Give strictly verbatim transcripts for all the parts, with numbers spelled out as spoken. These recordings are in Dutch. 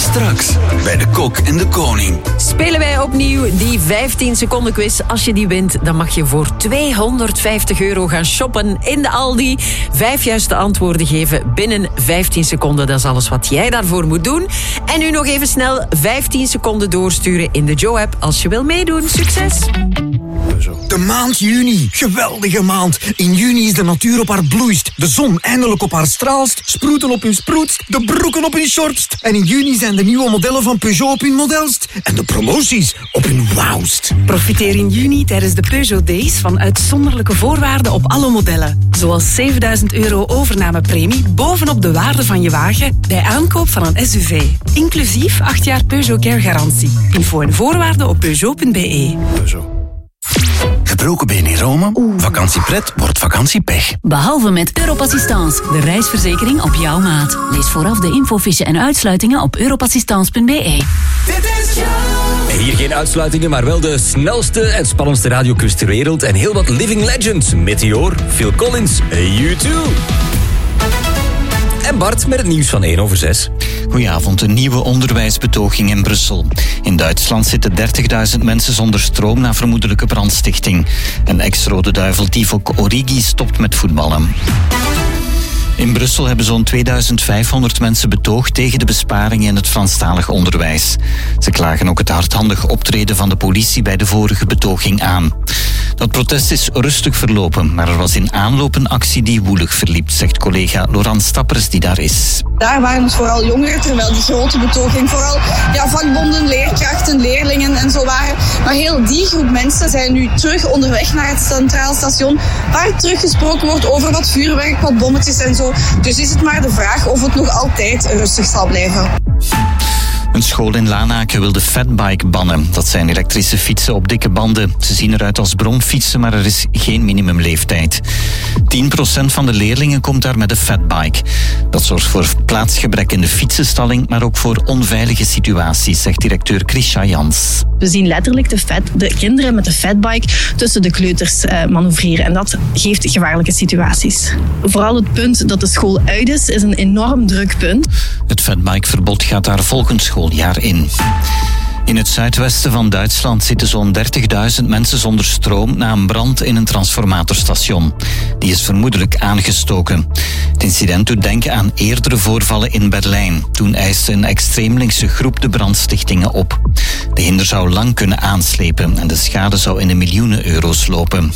Straks bij de Kok en de Koning. Spelen wij opnieuw die vijftien seconden quiz. Als je die wint, dan mag je voor tweehonderdvijftig euro gaan shoppen in de Aldi. Vijf juiste antwoorden geven binnen vijftien seconden. Dat is alles wat jij daarvoor moet doen. En nu nog even snel vijftien seconden doorsturen in de Joe-app als je wil meedoen. Succes! De maand juni. Geweldige maand. In juni is de natuur op haar bloeist. De zon eindelijk op haar straalst. Sproeten op hun sproetst. De broeken op hun shortst. En in juni zijn de nieuwe modellen van Peugeot op hun modelst. En de promoties op hun wauwst. Profiteer in juni tijdens de Peugeot Days van uitzonderlijke voorwaarden op alle modellen. Zoals zevenduizend euro overnamepremie bovenop de waarde van je wagen bij aankoop van een S U V. Inclusief acht jaar Peugeot Care garantie. Info en voorwaarden op peugeot punt b e. Peugeot. Gebroken been in Rome? Vakantiepret wordt vakantiepech. Behalve met Europassistance, de reisverzekering op jouw maat. Lees vooraf de infofiche en uitsluitingen op europassistance punt b e. Hier geen uitsluitingen, maar wel de snelste en spannendste radioquiz ter wereld. En heel wat living legends. Meteor, Phil Collins, U twee. En Bart met het nieuws van één over zes. Goedenavond, een nieuwe onderwijsbetoging in Brussel. In Duitsland zitten dertigduizend mensen zonder stroom na vermoedelijke brandstichting. En ex-Rode Duivel Divock Origi stopt met voetballen. In Brussel hebben zo'n tweeduizend vijfhonderd mensen betoogd tegen de besparingen in het Franstalig onderwijs. Ze klagen ook het hardhandig optreden van de politie bij de vorige betoging aan. Dat protest is rustig verlopen, maar er was in aanloop een actie die woelig verliep, zegt collega Laurent Stappers die daar is. Daar waren het vooral jongeren, terwijl die grote betoging vooral ja, vakbonden, leerkrachten, leerlingen en zo waren. Maar heel die groep mensen zijn nu terug onderweg naar het Centraal Station, waar teruggesproken wordt over wat vuurwerk, wat bommetjes en zo. Dus is het maar de vraag of het nog altijd rustig zal blijven. Een school in Lanaken wil de fatbike bannen. Dat zijn elektrische fietsen op dikke banden. Ze zien eruit als bromfietsen, maar er is geen minimumleeftijd. tien procent van de leerlingen komt daar met de fatbike. Dat zorgt voor plaatsgebrek in de fietsenstalling, maar ook voor onveilige situaties, zegt directeur Krisha Jans. We zien letterlijk de, fat, de kinderen met de fatbike tussen de kleuters uh, manoeuvreren. En dat geeft gevaarlijke situaties. Vooral het punt dat de school uit is, is een enorm druk punt. Het fatbikeverbod gaat daar volgend schooljaar in. In het zuidwesten van Duitsland zitten zo'n dertigduizend mensen zonder stroom na een brand in een transformatorstation. Die is vermoedelijk aangestoken. Het incident doet denken aan eerdere voorvallen in Berlijn. Toen eiste een extreem linkse groep de brandstichtingen op. De hinder zou lang kunnen aanslepen en de schade zou in de miljoenen euro's lopen.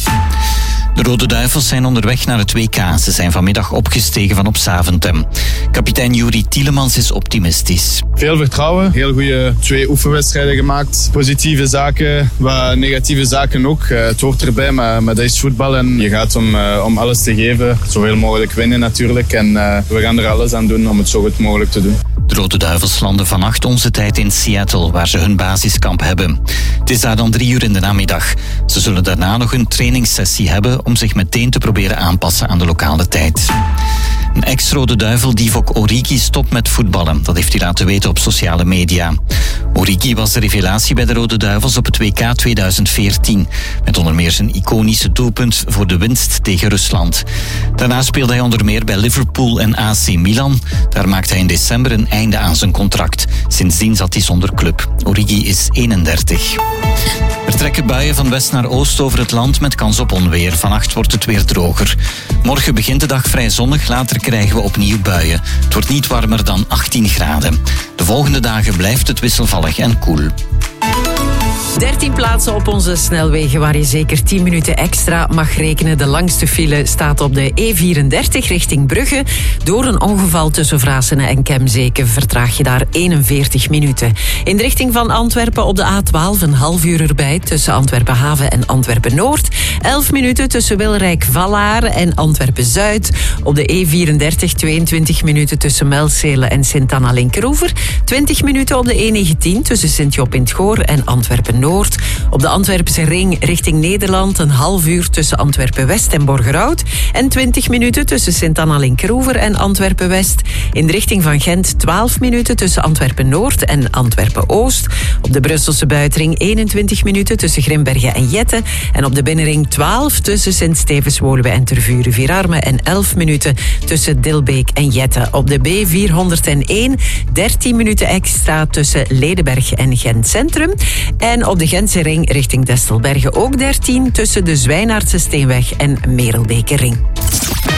De Rode Duivels zijn onderweg naar het W K. Ze zijn vanmiddag opgestegen van op Zaventem. Kapitein Juri Tielemans is optimistisch. Veel vertrouwen, heel goede twee oefenwedstrijden gemaakt. Positieve zaken, wat negatieve zaken ook. Het hoort erbij, maar, maar dat is voetbal en je gaat om, om alles te geven. Zoveel mogelijk winnen natuurlijk en uh, we gaan er alles aan doen om het zo goed mogelijk te doen. De Rode Duivels landen vannacht onze tijd in Seattle, waar ze hun basiskamp hebben. Het is daar dan drie uur in de namiddag. Ze zullen daarna nog een trainingssessie hebben om zich meteen te proberen aanpassen aan de lokale tijd. Een ex-Rode Duivel, Divock Origi, stopt met voetballen. Dat heeft hij laten weten op sociale media. Origi was de revelatie bij de Rode Duivels op het W K tweeduizend veertien. Met onder meer zijn iconische doelpunt voor de winst tegen Rusland. Daarna speelde hij onder meer bij Liverpool en A C Milan. Daar maakte hij in december een einde aan zijn contract. Sindsdien zat hij zonder club. Origi is eenendertig. Er trekken buien van west naar oost over het land met kans op onweer. Vannacht wordt het weer droger. Morgen begint de dag vrij zonnig, later krijgen we opnieuw buien. Het wordt niet warmer dan achttien graden. De volgende dagen blijft het wisselvallig en koel. dertien plaatsen op onze snelwegen waar je zeker tien minuten extra mag rekenen. De langste file staat op de E vierendertig richting Brugge. Door een ongeval tussen Vrasene en Kemzeke vertraag je daar eenenveertig minuten. In de richting van Antwerpen op de A twaalf een half uur erbij tussen Antwerpen Haven en Antwerpen Noord. elf minuten tussen Wilrijk-Vallaar en Antwerpen-Zuid. Op de E vierendertig tweeëntwintig minuten tussen Melzele en Sint-Anna-Linkeroever. twintig minuten op de E negentien tussen Sint-Job in het Goor en Antwerpen-Noord. Antwerpen-Noord. Op de Antwerpse ring richting Nederland een half uur tussen Antwerpen-West en Borgerhout. En twintig minuten tussen Sint-Anna-Linkeroever en Antwerpen-West. In de richting van Gent twaalf minuten tussen Antwerpen-Noord en Antwerpen-Oost. Op de Brusselse buitenring eenentwintig minuten tussen Grimbergen en Jette. En op de binnenring twaalf tussen Sint-Stevens-Woluwe en Tervuren-Vierarme. En elf minuten tussen Dilbeek en Jette. Op de B vierhonderdéén dertien minuten extra tussen Ledenberg en Gent Centrum. En op de Gentse ring richting Destelbergen ook dertien tussen de Zwijnaardse Steenweg en Merelbekerring.